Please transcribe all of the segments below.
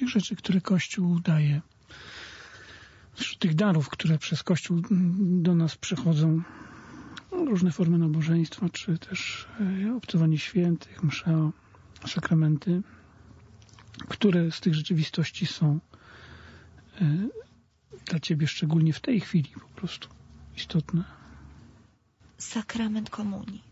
tych rzeczy, które Kościół daje, wśród tych darów, które przez Kościół do nas przychodzą, różne formy nabożeństwa, czy też obcowanie świętych, msza, sakramenty, które z tych rzeczywistości są dla Ciebie szczególnie w tej chwili po prostu istotne? Sakrament komunii.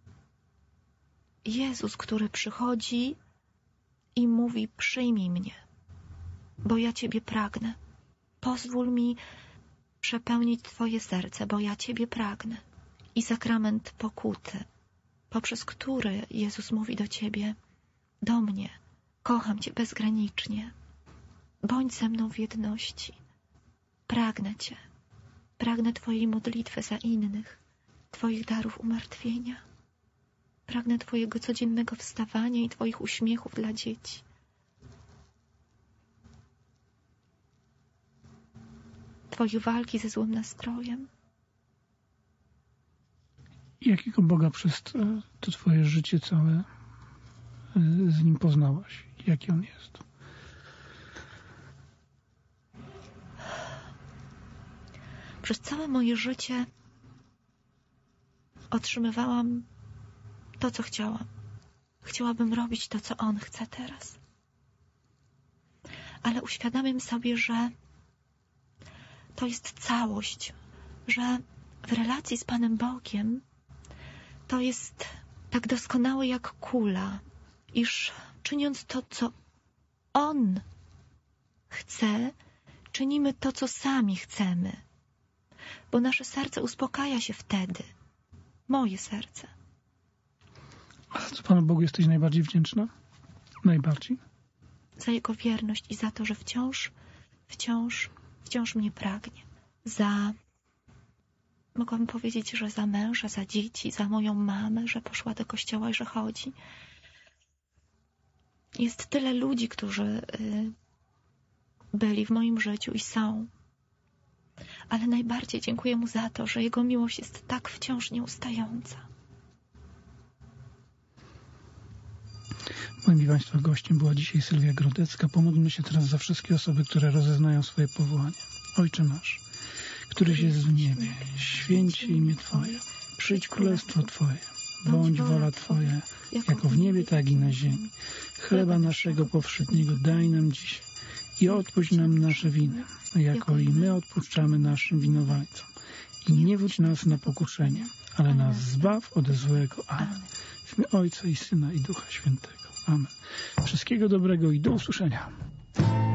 Jezus, który przychodzi i mówi: przyjmij mnie, bo ja Ciebie pragnę. Pozwól mi przepełnić Twoje serce, bo ja Ciebie pragnę. I sakrament pokuty, poprzez który Jezus mówi do Ciebie: do mnie, kocham Cię bezgranicznie, bądź ze mną w jedności. Pragnę Cię, pragnę Twojej modlitwy za innych, Twoich darów umartwienia. Pragnę Twojego codziennego wstawania i Twoich uśmiechów dla dzieci. Twojej walki ze złym nastrojem. Jakiego Boga przez to Twoje życie całe z Nim poznałaś? Jaki On jest? Przez całe moje życie otrzymywałam to, co chciałam. Chciałabym robić to, co On chce teraz. Ale uświadamiam sobie, że to jest całość, że w relacji z Panem Bogiem to jest tak doskonałe jak kula, iż czyniąc to, co On chce, czynimy to, co sami chcemy. Bo nasze serce uspokaja się wtedy. Moje serce. A za co Panu Bogu jesteś najbardziej wdzięczna? Najbardziej? Za Jego wierność i za to, że wciąż mnie pragnie. Mogłabym powiedzieć, że za męża, za dzieci, za moją mamę, że poszła do kościoła i że chodzi. Jest tyle ludzi, którzy byli w moim życiu i są. Ale najbardziej dziękuję Mu za to, że Jego miłość jest tak wciąż nieustająca. Moim Państwa gościem była dzisiaj Sylwia Grodecka. Pomódlmy się teraz za wszystkie osoby, które rozeznają swoje powołanie. Ojcze nasz, któryś jest w niebie, święć się imię Twoje, przyjdź królestwo Twoje, bądź wola Twoja, jako w niebie, tak i na ziemi. Chleba naszego powszedniego daj nam dzisiaj i odpuść nam nasze winy, jako i my odpuszczamy naszym winowajcom. I nie wódź nas na pokuszenie, ale nas zbaw ode złego. Amen. W imię Ojca i Syna i Ducha Świętego. Amen. Wszystkiego dobrego i do usłyszenia.